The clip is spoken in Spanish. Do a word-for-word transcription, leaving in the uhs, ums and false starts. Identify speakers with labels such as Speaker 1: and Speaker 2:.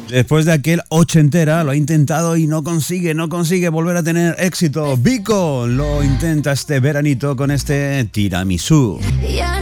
Speaker 1: Después de aquel ochentera lo ha intentado y no consigue, no consigue volver a tener éxito. Vico lo intenta este veranito con este tiramisú.